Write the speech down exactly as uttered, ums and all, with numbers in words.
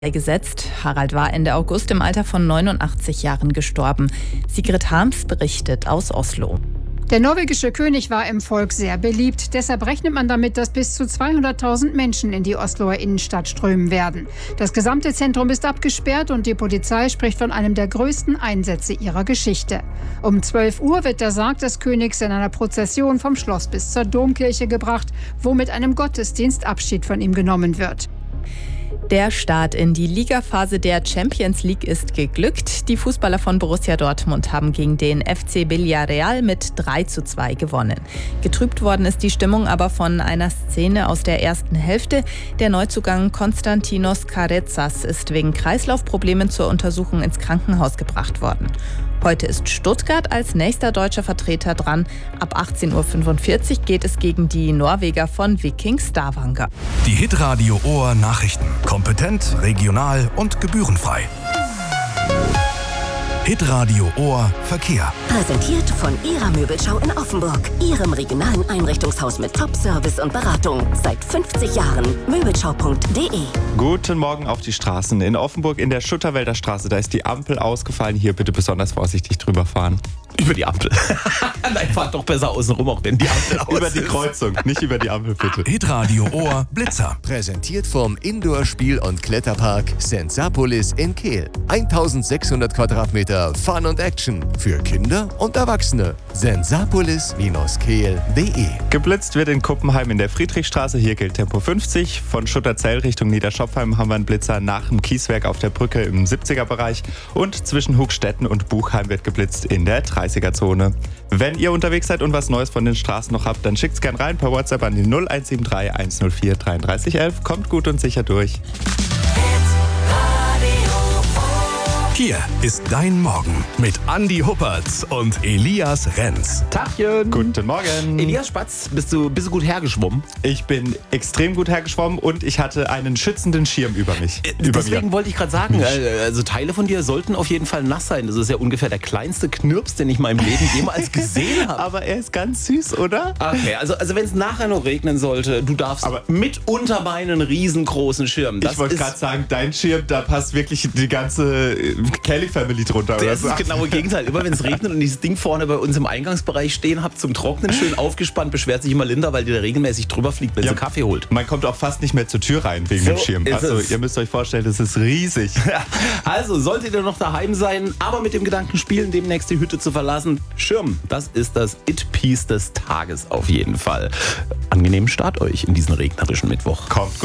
gesetzt. Harald war Ende August im Alter von neunundachtzig Jahren gestorben. Sigrid Harms berichtet aus Oslo. Der norwegische König war im Volk sehr beliebt. Deshalb rechnet man damit, dass bis zu zweihunderttausend Menschen in die Osloer Innenstadt strömen werden. Das gesamte Zentrum ist abgesperrt und die Polizei spricht von einem der größten Einsätze ihrer Geschichte. Um zwölf Uhr wird der Sarg des Königs in einer Prozession vom Schloss bis zur Domkirche gebracht, wo mit einem Gottesdienst Abschied von ihm genommen wird. Der Start in die Ligaphase der Champions League ist geglückt. Die Fußballer von Borussia Dortmund haben gegen den F C Villarreal mit drei zu zwei gewonnen. Getrübt worden ist die Stimmung aber von einer Szene aus der ersten Hälfte. Der Neuzugang Konstantinos Carezas ist wegen Kreislaufproblemen zur Untersuchung ins Krankenhaus gebracht worden. Heute ist Stuttgart als nächster deutscher Vertreter dran. Ab achtzehn Uhr fünfundvierzig geht es gegen die Norweger von Viking Stavanger. Die Hitradio Ohr Nachrichten. Kompetent, regional und gebührenfrei. Hitradio Ohr Verkehr. Präsentiert von Ihrer Möbelschau in Offenburg. Ihrem regionalen Einrichtungshaus mit Top-Service und Beratung. Seit fünfzig Jahren. Möbelschau punkt de. Guten Morgen auf die Straßen. In Offenburg in der Schutterwälder Straße, da ist die Ampel ausgefallen. Hier bitte besonders vorsichtig drüber fahren. Über die Ampel. Nein, fahrt doch besser außen rum, auch wenn die Ampel aus Über die Kreuzung, nicht über die Ampel bitte. Hitradio Ohr Blitzer. Präsentiert vom Indoor-Spiel- und Kletterpark Sensapolis in Kehl. eintausendsechshundert Quadratmeter Fun und Action für Kinder und Erwachsene. sensapolis Kehl punkt de. Geblitzt wird in Kuppenheim in der Friedrichstraße. Hier gilt Tempo fünfzig. Von Schutterzell Richtung Niederschopfheim haben wir einen Blitzer nach dem Kieswerk auf der Brücke im siebziger-Bereich. Und zwischen Hugstetten und Buchheim wird geblitzt in der dreißiger-Zone. Wenn ihr unterwegs seid und was Neues von den Straßen noch habt, dann schickt's gern rein per WhatsApp an die null eins sieben drei eins null vier dreiunddreißig elf. Kommt gut und sicher durch. Hier ist dein Morgen mit Andi Huppertz und Elias Renz. Tachchen. Guten Morgen. Elias Spatz, bist du, bist du gut hergeschwommen? Ich bin extrem gut hergeschwommen und ich hatte einen schützenden Schirm über mich. Äh, über deswegen mir. wollte ich gerade sagen, äh, also Teile von dir sollten auf jeden Fall nass sein. Das ist ja ungefähr der kleinste Knirps, den ich in meinem Leben jemals gesehen habe. Aber er ist ganz süß, oder? Okay, also, also wenn es nachher noch regnen sollte, du darfst Aber mit unterbeinen riesengroßen Schirm. Das ich wollte ist- gerade sagen, dein Schirm, da passt wirklich die ganze Kelly Family drunter. Oder Das so. ist das genaue Gegenteil. Immer wenn es regnet und dieses Ding vorne bei uns im Eingangsbereich stehen habt, zum Trocknen schön aufgespannt, beschwert sich immer Linda, weil die da regelmäßig drüber fliegt, wenn Ja. sie Kaffee holt. Man kommt auch fast nicht mehr zur Tür rein wegen So dem Schirm. ist Also es. ihr müsst euch vorstellen, das ist riesig. Also, solltet ihr noch daheim sein, aber mit dem Gedanken spielen, demnächst die Hütte zu verlassen, Schirm, das ist das It-Piece des Tages auf jeden Fall. Angenehmen Start euch in diesen regnerischen Mittwoch. Kommt